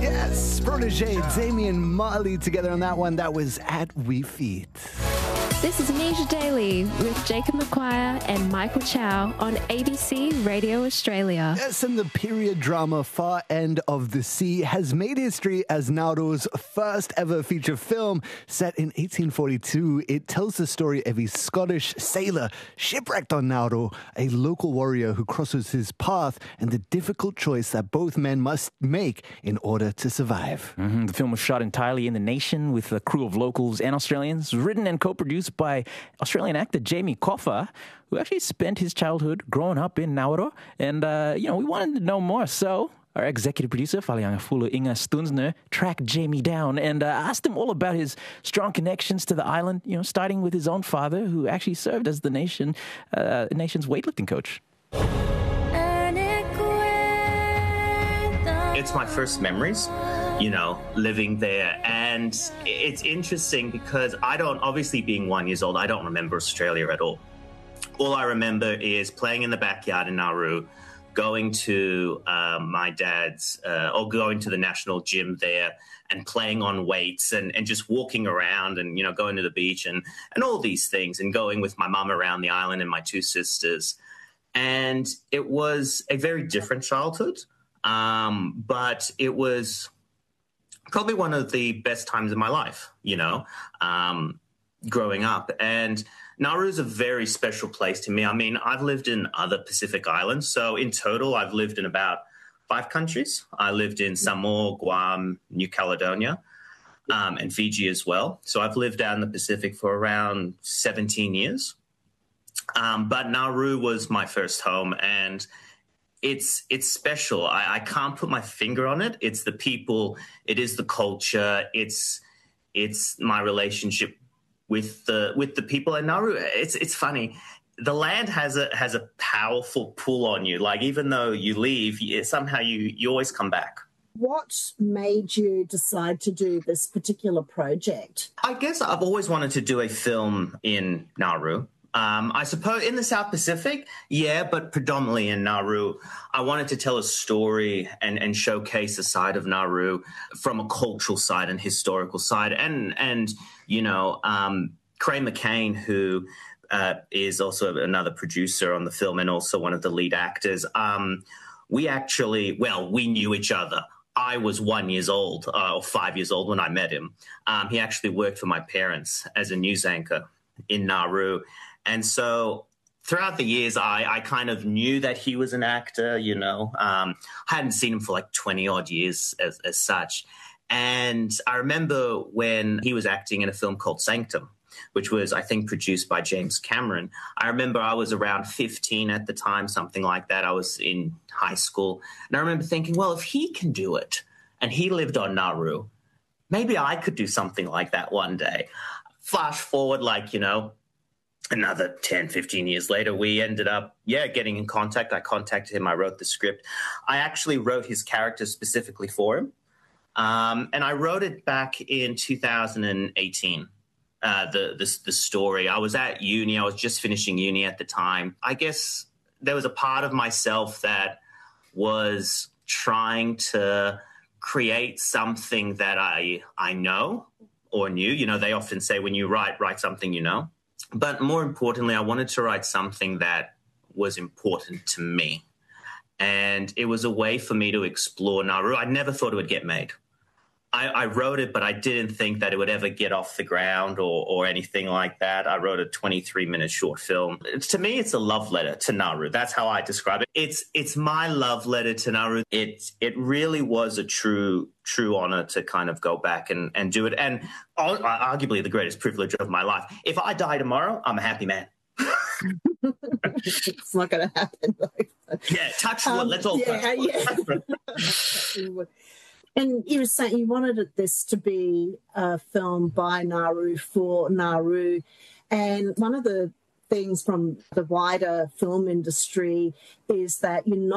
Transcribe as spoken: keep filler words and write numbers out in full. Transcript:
Yes, Protege, Damian Marley together on that one. That was At We Feet. This is Nisha Daly with Jacob McQuire and Michael Chow on A B C Radio Australia. Yes, and the period drama Far End of the Sea has made history as Nauru's first ever feature film. Set in eighteen forty-two, it tells the story of a Scottish sailor shipwrecked on Nauru, a local warrior who crosses his path, and the difficult choice that both men must make in order to survive. Mm-hmm. The film was shot entirely in the nation with a crew of locals and Australians, written and co-produced by Australian actor Jamie Coffer, who actually spent his childhood growing up in Nauru. And, uh, you know, we wanted to know more. So our executive producer, Faliangafulu Inga Stunsner, tracked Jamie down and uh, asked him all about his strong connections to the island, you know, starting with his own father, who actually served as the nation, uh, nation's weightlifting coach. It's my first memories, you know, living there. And it's interesting because I don't, obviously being one years old, I don't remember Australia at all. All I remember is playing in the backyard in Nauru, going to uh, my dad's, uh, or going to the national gym there and playing on weights and, and just walking around and, you know, going to the beach and, and all these things and going with my mum around the island and my two sisters. And it was a very different childhood. Um, but it was probably one of the best times of my life, you know, um, growing up. And Nauru is a very special place to me. I mean, I've lived in other Pacific islands. So in total, I've lived in about five countries. I lived in Samoa, Guam, New Caledonia, um, and Fiji as well. So I've lived out in the Pacific for around seventeen years. Um, but Nauru was my first home, and It's it's special. I, I can't put my finger on it. It's the people. It is the culture. It's it's my relationship with the with the people in Nauru. It's it's funny. The land has a has a powerful pull on you. Like even though you leave, you, somehow you you always come back. What made you decide to do this particular project? I guess I've always wanted to do a film in Nauru. Um, I suppose in the South Pacific, yeah, but predominantly in Nauru. I wanted to tell a story and, and showcase a side of Nauru from a cultural side and historical side. And, and you know, um, Craig McCain, who uh, is also another producer on the film and also one of the lead actors, um, we actually, well, we knew each other. I was one years old uh, or five years old when I met him. Um, he actually worked for my parents as a news anchor in Nauru. And so throughout the years, I, I kind of knew that he was an actor, you know. Um, I hadn't seen him for like twenty odd years as, as such. And I remember when he was acting in a film called Sanctum, which was, I think, produced by James Cameron. I remember I was around fifteen at the time, something like that. I was in high school. And I remember thinking, well, if he can do it and he lived on Nauru, maybe I could do something like that one day. Flash forward, like, you know, another ten, fifteen years later, we ended up, yeah, getting in contact. I contacted him. I wrote the script. I actually wrote his character specifically for him. Um, and I wrote it back in two thousand eighteen, uh, the, the, the story. I was at uni. I was just finishing uni at the time. I guess there was a part of myself that was trying to create something that I I know or knew. You know, they often say when you write, write something you know. But more importantly, I wanted to write something that was important to me. And it was a way for me to explore Nauru. I never thought it would get made. I, I wrote it, but I didn't think that it would ever get off the ground or, or anything like that. I wrote a twenty-three minute short film. It's, to me, it's a love letter to Nauru. That's how I describe it. It's it's my love letter to Nauru. It, it really was a true true honor to kind of go back and, and do it. And arguably the greatest privilege of my life. If I die tomorrow, I'm a happy man. It's not going to happen. Though. Yeah, touch wood. Um, Let's all yeah, touch wood. Yeah. And you were saying you wanted this to be a film by Nauru for Nauru. And one of the things from the wider film industry is that you're not